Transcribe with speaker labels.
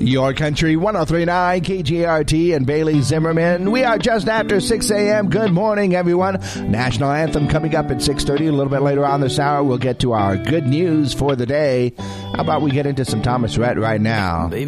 Speaker 1: Your Country 103.9 KGRT and Bailey Zimmerman. We are just after 6 a.m. Good morning, everyone. National Anthem coming up at 6:30. A little bit later on this hour, we'll get to our good news for the day. How about we get into some Thomas Rhett right now?